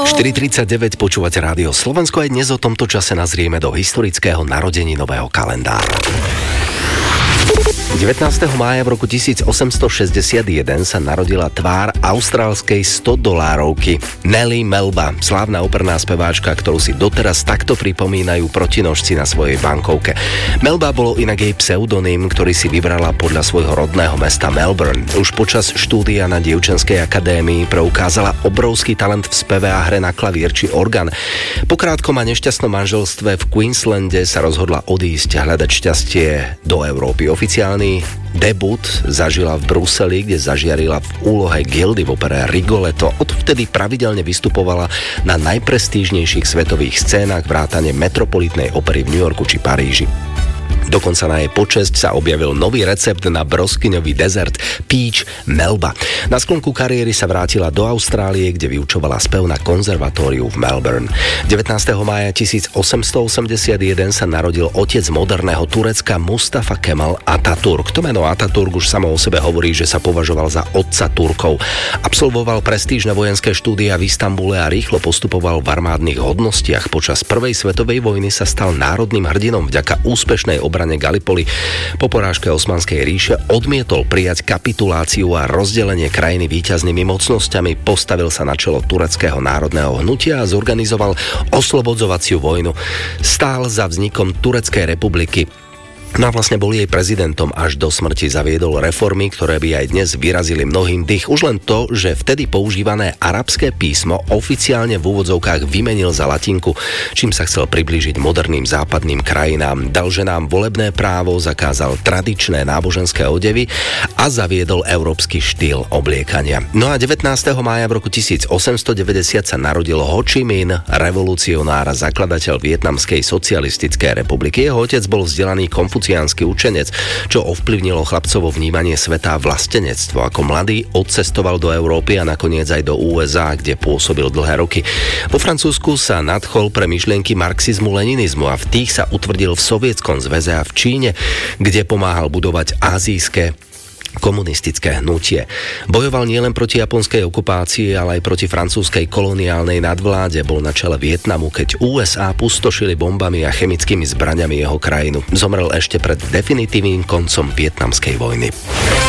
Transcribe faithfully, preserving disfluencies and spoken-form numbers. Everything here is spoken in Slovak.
štyri tridsaťdeväť počúvate Rádio Slovensko, aj dnes o tomto čase nazrieme do historického narodeninového kalendára. devätnásteho mája v roku tisícosemstošesťdesiatjeden sa narodila tvár austrálskej stodolárovky Nellie Melba, slávna operná speváčka, ktorú si doteraz takto pripomínajú protinožci na svojej bankovke. Melba bolo inak jej pseudonym, ktorý si vybrala podľa svojho rodného mesta Melbourne. Už počas štúdia na dievčenskej akadémii preukázala obrovský talent v speve a hre na klavír či orgán. Po krátkom a nešťastnom manželstve v Queenslande sa rozhodla odísť hľadať šťastie do Európy. Oficiálny debut zažila v Bruseli, kde zažiarila v úlohe Gildy v opere Rigoletto. Odvtedy pravidelne vystupovala na najprestížnejších svetových scénach vrátane Metropolitnej opery v New Yorku či Paríži. Dokonca na jej počesť sa objavil nový recept na broskyňový dezert Peach Melba. Na sklonku kariéry sa vrátila do Austrálie, kde vyučovala spev na konzervatóriu v Melbourne. devätnásteho mája tisícosemstoosemdesiatjeden sa narodil otec moderného Turecka Mustafa Kemal Atatürk. To meno Atatürk už samo o sebe hovorí, že sa považoval za otca Turkov. Absolvoval prestížne vojenské štúdia v Istanbule a rýchlo postupoval v armádnych hodnostiach. Počas prvej svetovej vojny sa stal národným hrdinom vďaka úspešnej obrane Gallipoli. Po porážke Osmanskej ríše odmietol prijať kapituláciu a rozdelenie krajiny víťaznými mocnosťami, postavil sa na čelo tureckého národného hnutia a zorganizoval oslobodzovaciu vojnu. Stál za vznikom Tureckej republiky. No a vlastne bol jej prezidentom až do smrti, zaviedol reformy, ktoré by aj dnes vyrazili mnohým dých. Už len to, že vtedy používané arabské písmo oficiálne v úvodzovkách vymenil za latinku, čím sa chcel priblížiť moderným západným krajinám. Dal ženám volebné právo, zakázal tradičné náboženské odevy a zaviedol európsky štýl obliekania. No a devätnásteho mája v roku tisícosemstodeväťdesiat sa narodil Ho Chi Minh, revolucionár a zakladateľ Vietnamskej socialistickej republiky. Jeho otec bol vzdelaný konfuciánsky učenec, čo ovplyvnilo chlapcovo vnímanie sveta a vlastenectvo. Ako mladý odcestoval do Európy a nakoniec aj do ú es á, kde pôsobil dlhé roky. Vo Francúzsku sa nadchol pre myšlienky marxizmu-leninizmu a v tých sa utvrdil v Sovietskom zväze a v Číne, kde pomáhal budovať azijské komunistické hnutie. Bojoval nielen proti japonskej okupácii, ale aj proti francúzskej koloniálnej nadvláde. Bol na čele Vietnamu, keď ú es á pustošili bombami a chemickými zbraňami jeho krajinu. Zomrel ešte pred definitívnym koncom vietnamskej vojny.